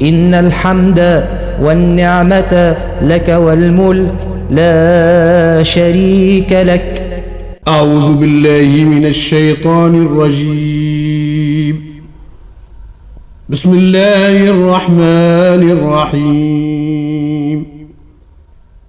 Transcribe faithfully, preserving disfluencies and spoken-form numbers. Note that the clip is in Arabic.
إن الحمد والنعمة لك والملك لا شريك لك. أعوذ بالله من الشيطان الرجيم. بسم الله الرحمن الرحيم.